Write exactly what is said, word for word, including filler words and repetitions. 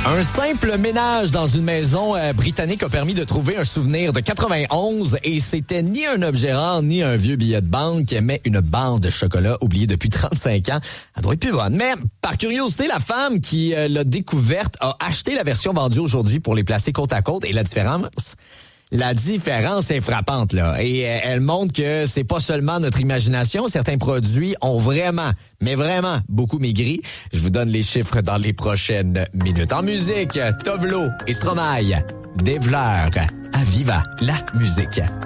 Un simple ménage dans une maison euh, britannique a permis de trouver un souvenir de quatre-vingt-onze et c'était ni un objet rare ni un vieux billet de banque, mais une barre de chocolat oubliée depuis trente-cinq ans. Elle doit être plus bonne. Mais par curiosité, la femme qui euh, l'a découverte a acheté la version vendue aujourd'hui pour les placer côte à côte et la différence... La différence est frappante, là. Et euh, elle montre que c'est pas seulement notre imagination. Certains produits ont vraiment, mais vraiment, beaucoup maigri. Je vous donne les chiffres dans les prochaines minutes. En musique, Tovlo et Stromae, Des Fleurs, à Viva la musique.